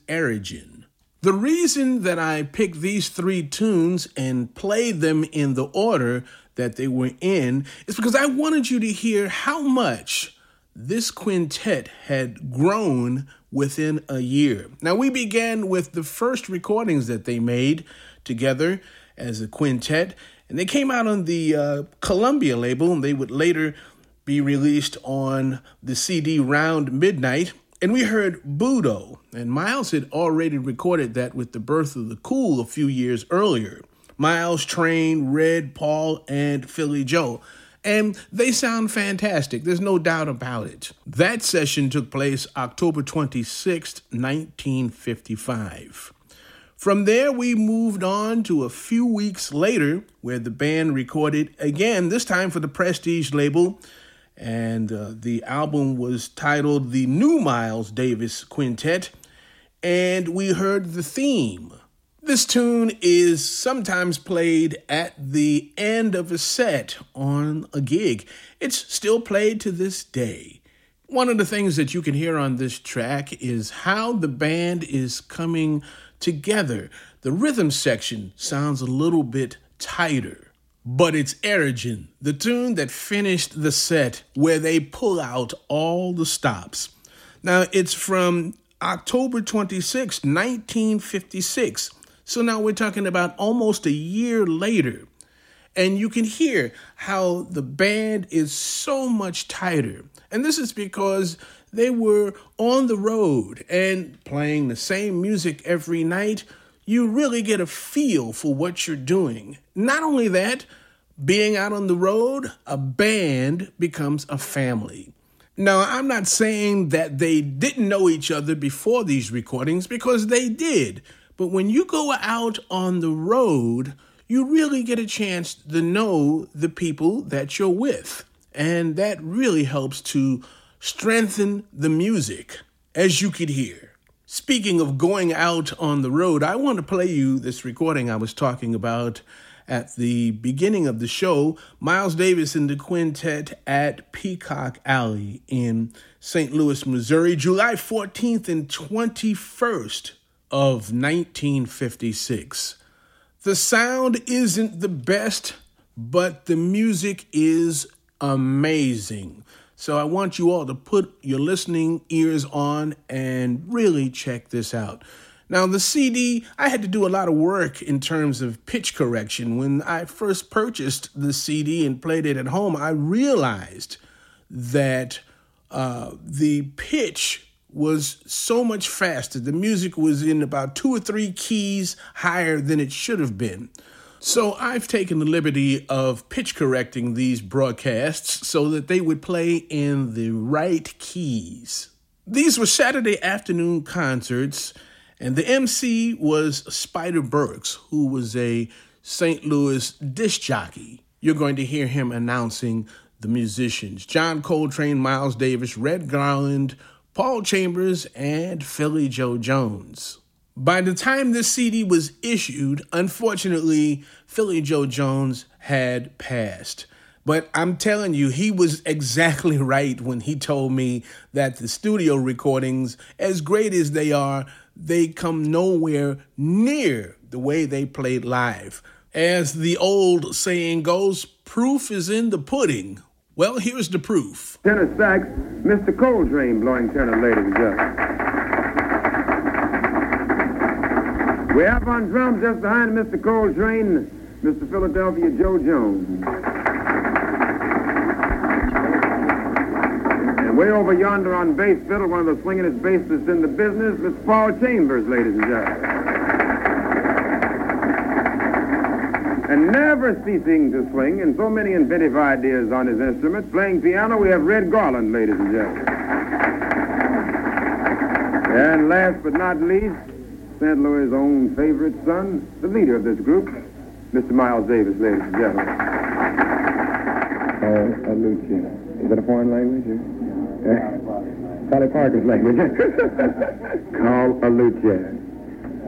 Aerogen. The reason that I picked these three tunes and played them in the order that they were in is because I wanted you to hear how much this quintet had grown within a year. Now, we began with the first recordings that they made together as a quintet, and they came out on the Columbia label, and they would later be released on the CD Round Midnight. And we heard Budo, and Miles had already recorded that with The Birth of the Cool a few years earlier. Miles, Train, Red, Paul, and Philly Joe. And they sound fantastic. There's no doubt about it. That session took place October 26th, 1955. From there, we moved on to a few weeks later, where the band recorded again, this time for the Prestige label. And the album was titled The New Miles Davis Quintet. And we heard the theme. This tune is sometimes played at the end of a set on a gig. It's still played to this day. One of the things that you can hear on this track is how the band is coming together. The rhythm section sounds a little bit tighter, but it's Aerogen, the tune that finished the set where they pull out all the stops. Now, it's from October 26, 1956. So now we're talking about almost a year later. And you can hear how the band is so much tighter. And this is because they were on the road and playing the same music every night. You really get a feel for what you're doing. Not only that, being out on the road, a band becomes a family. Now, I'm not saying that they didn't know each other before these recordings, because they did. But when you go out on the road, you really get a chance to know the people that you're with. And that really helps to strengthen the music, as you could hear. Speaking of going out on the road, I want to play you this recording I was talking about at the beginning of the show. Miles Davis and the Quintet at Peacock Alley in St. Louis, Missouri, July 14th and 21st. Of 1956. The sound isn't the best, but the music is amazing. So I want you all to put your listening ears on and really check this out. Now, the CD, I had to do a lot of work in terms of pitch correction. When I first purchased the CD and played it at home, I realized that the pitch was so much faster. The music was in about 2 or 3 keys higher than it should have been. So I've taken the liberty of pitch correcting these broadcasts so that they would play in the right keys. These were Saturday afternoon concerts, and the MC was Spider Burks, who was a St. Louis disc jockey. You're going to hear him announcing the musicians: John Coltrane, Miles Davis, Red Garland, Paul Chambers, and Philly Joe Jones. By the time this CD was issued, unfortunately, Philly Joe Jones had passed. But I'm telling you, he was exactly right when he told me that the studio recordings, as great as they come nowhere near the way they played live. As the old saying goes, proof is in the pudding. Well, here's the proof. Tenor sax, Mr. Coltrane blowing tenor, ladies and gentlemen. We have on drums just behind Mr. Coltrane, Mr. Philadelphia Joe Jones. And way over yonder on bass fiddle, one of the swingingest bassists in the business, Mr. Paul Chambers, ladies and gentlemen. And never ceasing to swing, and so many inventive ideas on his instrument. Playing piano, we have Red Garland, ladies and gentlemen. And last but not least, St. Louis' own favorite son, the leader of this group, Mr. Miles Davis, ladies and gentlemen. Lucia. Is that a foreign language? Sally Parker's language. Call a Lucia.